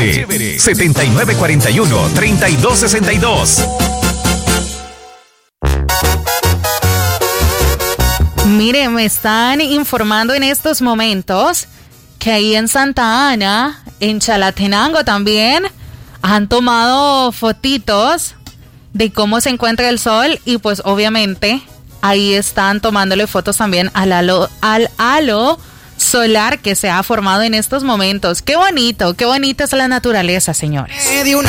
7941-3262. Mire, me están informando en estos momentos que ahí en Santa Ana, en Chalatenango también, han tomado fotitos de cómo se encuentra el sol y pues obviamente ahí están tomándole fotos también al halo solar que se ha formado en estos momentos. Qué bonita es la naturaleza, señores. De una